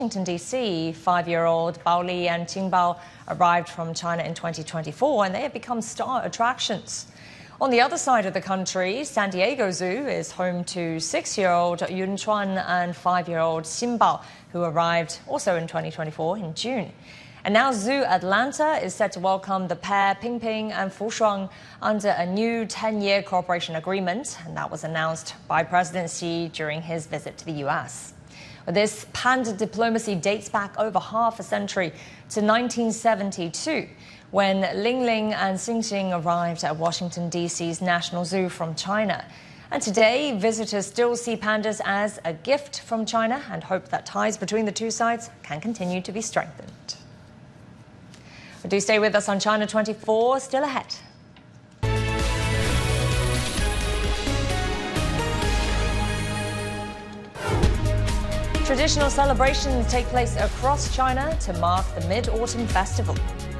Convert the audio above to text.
Washington, D.C., 5-year-old Bao Li and Qingbao arrived from China in 2024, and they have become star attractions. On the other side of the country, San Diego Zoo is home to 6-year-old Yun Chuan and 5-year-old Xinbao, who arrived also in 2024 in June. And now Zoo Atlanta is set to welcome the pair Pingping and Fushuang under a new 10-year cooperation agreement, and that was announced by President Xi during his visit to the U.S. This panda diplomacy dates back over half a century to 1972, when Ling Ling and Xing Xing arrived at Washington, D.C.'s National Zoo from China. And today, visitors still see pandas as a gift from China and hope that ties between the two sides can continue to be strengthened. Do stay with us on China 24, still ahead. Traditional celebrations take place across China to mark the Mid-Autumn Festival.